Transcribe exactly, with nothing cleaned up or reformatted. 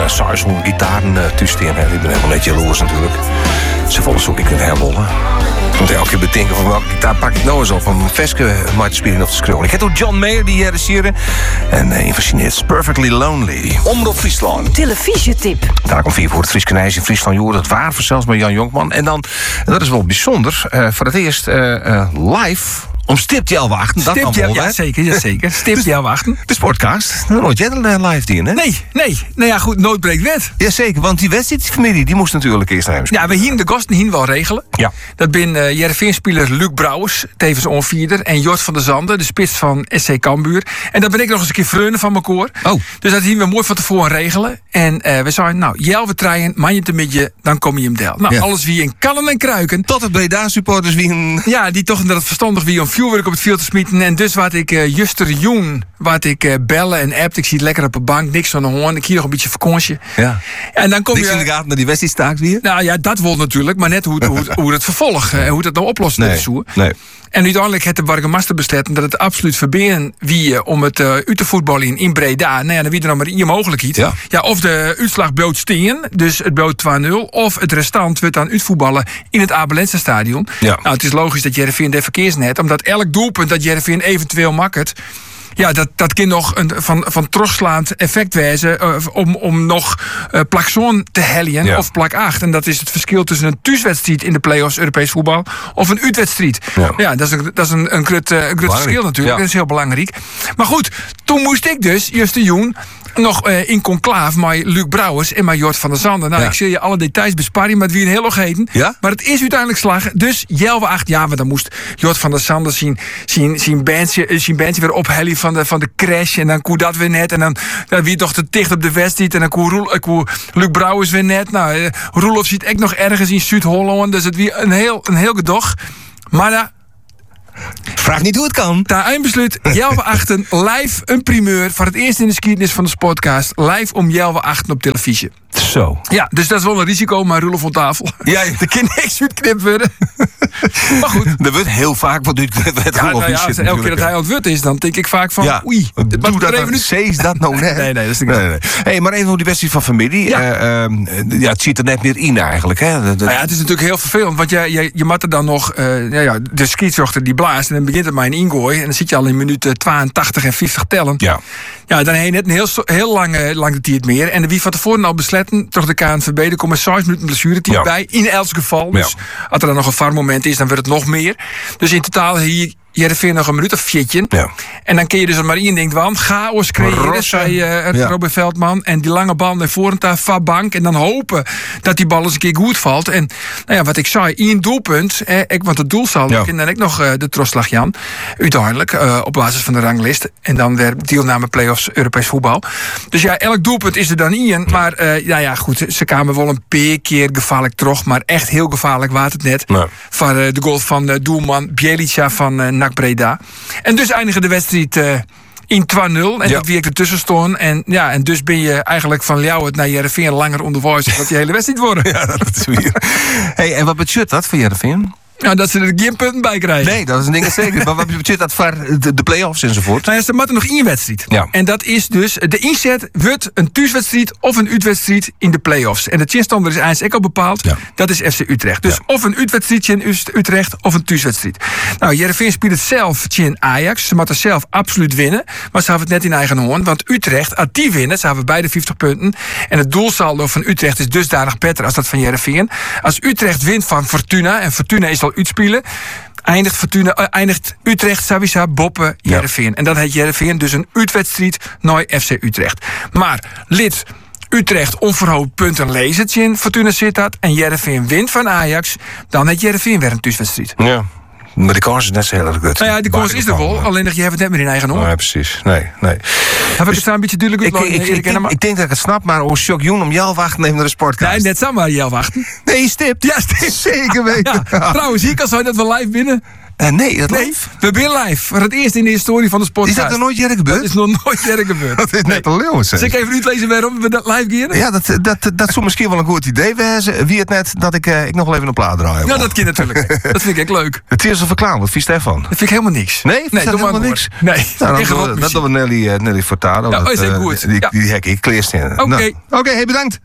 uh, zeshonderd gitaren uh, tussen. Ik ben helemaal net jaloers natuurlijk. Ze vonden ze ook ik een herbollen. Ik moet elke keer bedenken van welke gitaar pak ik nou eens op om Veske maar te spelen of te schreeuwen. Ik heb ook John Mayer die hier regisseerde. En uh, een van zijn hits, Perfectly Lonely. Omroep Friesland. Televisietip. Daar komt vier voor het Friese Knijs in Friesland. Joh, dat waar, zelfs bij Jan Jonkman. En dan, en dat is wel bijzonder, uh, voor het eerst uh, uh, live... Om stipt jou wachten, dat Stipt allemaal, ja, ja, zeker, ja, zeker. Stipt jou wachten. De Sportcast. Nooit jij er live die, hè? Nee, nee. Nou ja, goed, nooit breekt wet. Jazeker, want die wedstrijdfamilie die moest natuurlijk eerst naar hem spelen. Ja, we hier de gasten hier wel regelen. Ja. Dat ben uh, Jereveen-speler Luc Brouwers, tevens onvierder. En Jort van der Zanden, de spits van S C Cambuur. En dan ben ik nog eens een keer vreugde van mijn koor. Oh. Dus dat hier we mooi van tevoren regelen. En uh, we zeiden, nou, Jelwe treien, manje te midje, dan kom je hem del. Nou, Ja. alles wie in kannen en kruiken. Tot het Breda-supporters wie een... Ja, die toch dat het verstandig wie om vuurwerk op het veld te smieten. En dus wat ik uh, juster joen, wat ik uh, bellen en appt. Ik zie het lekker op de bank, niks van de hoorn. Ik hier nog een beetje vakantie. Ja. En dan kom Niks je... in de gaten naar die wedstrijd staakt weer? Nou ja, dat wil natuurlijk, maar net hoe, hoe, hoe het vervolg, uh, hoe het nou oplost. Nee, Zo. nee. En uiteindelijk heeft de burgemeester besloten dat het absoluut verberen wie uh, om het uh, uit te voetballen in, in Breda. Nou ja, dan wie er nog maar je mogelijkheid. Ja. Ja, of de uitslag bloot steen, dus het bloot twee nul, of het restant wordt dan uitvoetballen in het Abelense stadion. Ja. Nou, het is logisch dat Jereveen de verkeersnet, omdat elk doelpunt dat Jereveen eventueel maakt, ja, dat, dat kan nog een van, van terugslaand effect wezen uh, om, om nog uh, plak zo'n te hellien Ja. of plak acht. En dat is het verschil tussen een thuiswedstrijd in de play-offs Europees voetbal of een uitwedstrijd. Ja. Ja, dat is een, dat is een, een grut, uh, een grut verschil natuurlijk. Ja. Dat is heel belangrijk. Maar goed, toen moest ik dus, Juste Joen, nog uh, in conclave met Luc Brouwers en met Jort van der Zanden. Nou, Ja. ik zie je alle details besparen, maar het wie een heel nog heten. Ja? Maar het is uiteindelijk slagen. Dus Jelwe acht jaar, maar dan moest Jort van der Zanden zien, zien, zien bandje, uh, zien bandje weer ophellen van de, van de crash. En dan koe dat weer net. En dan, dan wie toch te dicht op de wedstrijd. En dan koe, Roel, uh, koe Luc Brouwers weer net. Nou, uh, Roelof ziet echt nog ergens in Zuid-Holland. Dus het weer een heel, een heel gedoch. Maar daar. Vraag niet hoe het kan. Daar eindbesluit, Jelwe achten, live een primeur. Voor het eerst in de geschiedenis van de Sportcast. Live om Jelwe achten op televisie. Zo. Ja, dus dat is wel een risico, maar Roelof van tafel. Ja, Er kan niks uitknipt worden. Maar goed. er wordt heel vaak wat u het Ja, nou ja, als elke keer dat hij aan het woord is, dan denk ik vaak van, ja, oei, het doe mag dat er even dan. niet. Zees dat nou net? Nee, nee, dat is niet. Nee, nee. Hey, maar even over die wedstrijd van familie. Ja. Ja. Uh, ja, het zit er net meer in eigenlijk. Hè? Dat, Nou ja, het is natuurlijk heel vervelend, want je, je, je moet er dan nog, uh, ja, ja, de scheidsrechter die blaast en dan begint het maar een ingooi en dan zit je al in minuten tweeëntachtig en vijftig tellen. ja. Ja, dan heb je net een heel, heel lang, lang de tijd meer. En wie van tevoren al besletten, toch de K N V B, er komen zes minuten blessuretijd Ja. bij, in elk geval. Dus Ja. als er dan nog een V A R-moment is, dan wordt het nog meer. Dus in totaal hier Jereveen nog een minuut of viertje. Ja. En dan kun je dus er maar in denkt, want chaos creëren, Rosse. zei uh, Ja. Robert Veldman. En die lange bal naar voren, daar van bank. En dan hopen dat die bal eens een keer goed valt. En nou ja, wat ik zei, één doelpunt. Eh, ik, want het doel zal, Ja. en dan ik nog uh, de trostslag Jan. Uiteindelijk, uh, op basis van de ranglist. En dan weer deelname play-offs Europees voetbal. Dus ja, elk doelpunt is er dan in. Maar uh, ja, ja, goed, ze kwamen wel een paar keer gevaarlijk terug. Maar echt heel gevaarlijk was het net. Nee. Van uh, de goal van uh, doelman Bjelica van uh, N A C Breda. En dus eindigde de wedstrijd uh, in twee nul. En Ja. dat wie ik ertussen stond. En, ja, en dus ben je eigenlijk van Ljouwert naar Jereveen langer onderwijs. Dat die hele wedstrijd worden. Ja, dat is weer. Hey, en wat betekent dat voor Jereveen? Nou, dat ze er geen punten bij krijgen. Nee, dat is een ding zeker. Maar wat betekent dat voor de, de play-offs enzovoort? Nou ja, ze moeten nog één wedstrijd. Ja. En dat is dus, de inzet wordt een thuiswedstrijd of een uitwedstrijd in de play-offs. En de chinstander is eigenlijk al bepaald. Ja. Dat is F C Utrecht. Dus Ja. of een uitwedstrijdje in Utrecht of een thuiswedstrijd. Nou, Jereveen speelt het zelf in Ajax. Ze moeten zelf absoluut winnen. Maar ze hebben het net in eigen hoorn. Want Utrecht, als die winnen, ze hebben beide vijftig punten. En het doelsaldo van Utrecht is dusdanig beter als dat van Jereveen. Als Utrecht wint van Fortuna, en Fortuna is al uitspelen, eindigt, Fortuna, uh, eindigt Utrecht, Savisa, Boppen, Jereveen. Ja. En dan heeft Jereveen dus een uitwedstrijd naar F C Utrecht. Maar lid Utrecht onverhoord punten lezen in Fortuna Sittard en Jereveen wint van Ajax, dan heeft Jereveen weer een thuiswedstrijd. Ja. Maar de kans is net zo heel erg goed. Nou ja, die kans is er wel, alleen dat je hebt het net meer in eigen hand. Nee, precies. Nee, nee. Heb ik het daar een beetje duidelijk Ik, ik, ik, ik, denk, ik denk dat ik het snap, maar om Shock Joen om jou wachten nemen naar de Sportcast. Nee, net zo maar jou wachten. Nee, stipt. Ja, stipt. Zeker weten. Ja, trouwens, hier kan zo dat we live binnen. Uh, nee, dat Nee, live? we zijn live. Voor het eerst in de historie van de Is podcast. dat er nooit eerder gebeurd? Dat is nog nooit eerder gebeurd. Dat is net een leeuw. Zal ik even uitlezen waarom we dat live gaan? Ja, dat, dat, dat zou misschien wel een goed idee wezen. Wie het net dat ik, uh, ik nog wel even een plaat draai. Ja, dat kan natuurlijk. Dat vind ik echt leuk. Het is een verklaring. Wat vies daarvan? Dat vind ik helemaal niks. Nee, vind nee je doe dat maar helemaal door. niks? Nee, Nou, echt dan een doen we- dat rockmuziek. doen we Nelly, uh, Nelly Furtado. Ja, Dat, is heel uh, goed. Die, Ja. die hek ik kleerst in. Oké. Nou, Oké, hey, bedankt.